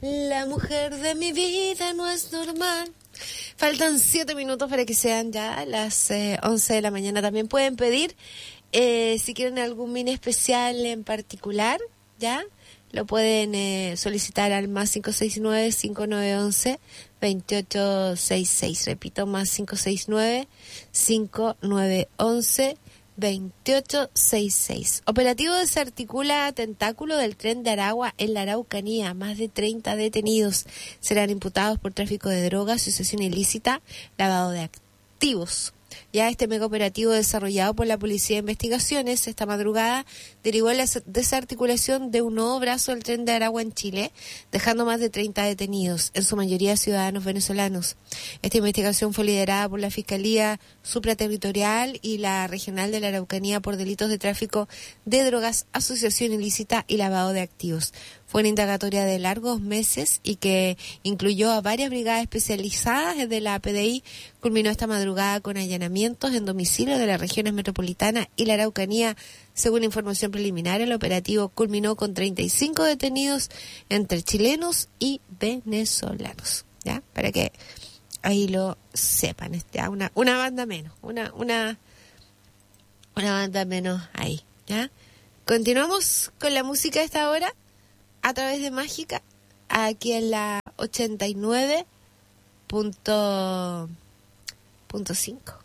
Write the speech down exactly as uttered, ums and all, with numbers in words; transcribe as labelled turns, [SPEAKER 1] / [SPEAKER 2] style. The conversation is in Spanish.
[SPEAKER 1] La mujer de mi vida no es normal. Faltan siete minutos para que sean ya las eh, once de la mañana. También pueden pedir, eh, si quieren algún mini especial en particular, ya lo pueden eh, solicitar al más cinco seis nueve, cinco nueve uno uno, dos ocho seis seis. Repito, más cinco seis nueve, cinco nueve uno uno, veintiocho sesenta y seis. Operativo desarticula tentáculo del tren de Aragua en la Araucanía. Más de treinta detenidos serán imputados por tráfico de drogas, asociación ilícita, lavado de activos. Ya este mega operativo desarrollado por la Policía de Investigaciones esta madrugada derivó en la desarticulación de un nuevo brazo del tren de Aragua en Chile, dejando más de treinta detenidos, en su mayoría ciudadanos venezolanos. Esta investigación fue liderada por la Fiscalía Supraterritorial y la Regional de la Araucanía por delitos de tráfico de drogas, asociación ilícita y lavado de activos. Fue una indagatoria de largos meses y que incluyó a varias brigadas especializadas de la P D I. Culminó esta madrugada con allanamientos en domicilios de las regiones metropolitana y la Araucanía. Según información preliminar, el operativo culminó con treinta y cinco detenidos entre chilenos y venezolanos. ¿Ya? Para que ahí lo sepan. ¿Ya? Una, una banda menos. Una, una, una banda menos ahí. ¿Ya? Continuamos con la música a esta hora a través de Mágica, aquí en la ochenta y nueve punto cinco.